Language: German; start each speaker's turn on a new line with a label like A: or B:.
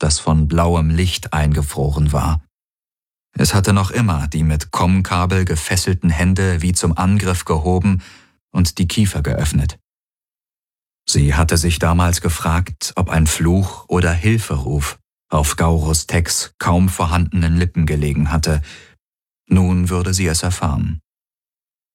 A: das von blauem Licht eingefroren war. Es hatte noch immer die mit Kommkabel gefesselten Hände wie zum Angriff gehoben und die Kiefer geöffnet. Sie hatte sich damals gefragt, ob ein Fluch oder Hilferuf auf Gaurus Tex kaum vorhandenen Lippen gelegen hatte. Nun würde sie es erfahren.